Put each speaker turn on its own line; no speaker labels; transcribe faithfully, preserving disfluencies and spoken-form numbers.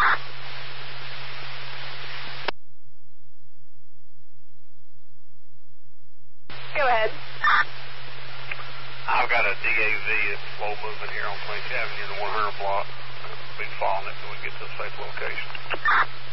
Go ahead.
I've got a D A V that's slow moving here on Clinch Avenue, the one hundred block. Big fall on it so we can get to a safe location.